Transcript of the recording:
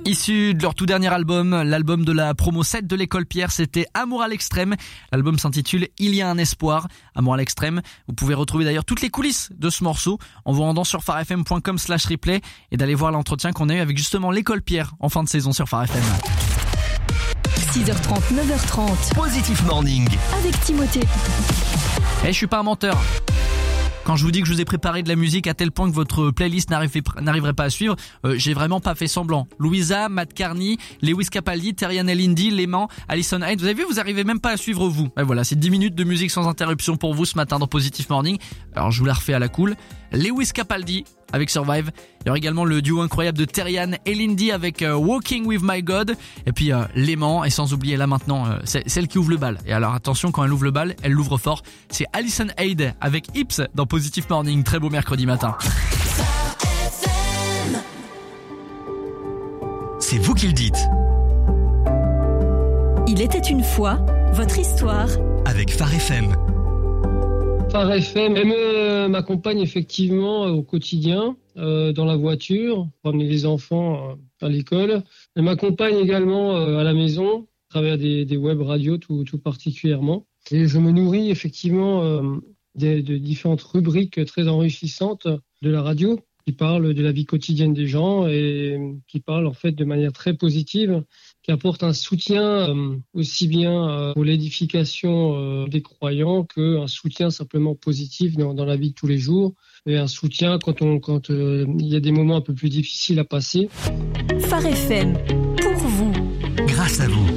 Issu de leur tout dernier album, l'album de la promo 7 de l'École Pierre, c'était Amour à l'extrême. L'album s'intitule Il y a un espoir, Amour à l'extrême. Vous pouvez retrouver d'ailleurs toutes les coulisses de ce morceau en vous rendant sur farfm.com/replay et d'aller voir l'entretien qu'on a eu avec justement l'École Pierre en fin de saison sur Phare FM. 6h30, 9h30. Positif Morning. Avec Timothée. Je suis pas un menteur. Quand je vous dis que je vous ai préparé de la musique à tel point que votre playlist n'arriverait pas à suivre, j'ai vraiment pas fait semblant. Louisa, Matt Carney, Lewis Capaldi, Terrian Lindy, Léman, Alison Hyde, vous avez vu, vous arrivez même pas à suivre vous. Et voilà, c'est 10 minutes de musique sans interruption pour vous ce matin dans Positive Morning. Alors je vous la refais à la cool. Lewis Capaldi avec Survive. Il y aura également le duo incroyable de Terrian et Lindy avec Walking with My God. Et puis Léman, et sans oublier là maintenant, c'est celle qui ouvre le bal. Et alors attention, quand elle ouvre le bal, elle l'ouvre fort. C'est Alison Hyde avec Hips dans Positive Morning. Très beau mercredi matin. C'est vous qui le dites. Il était une fois, votre histoire. Avec Phare FM. Phare FM m'accompagne effectivement au quotidien, dans la voiture, pour amener les enfants à l'école. Elle m'accompagne également à la maison, à travers des web radios tout particulièrement. Et je me nourris effectivement de différentes rubriques très enrichissantes de la radio, qui parlent de la vie quotidienne des gens et qui parlent en fait de manière très positive, qui apporte un soutien aussi bien pour l'édification des croyants qu'un soutien simplement positif dans la vie de tous les jours et un soutien quand il y a des moments un peu plus difficiles à passer. Phare FM, pour vous. Grâce à vous.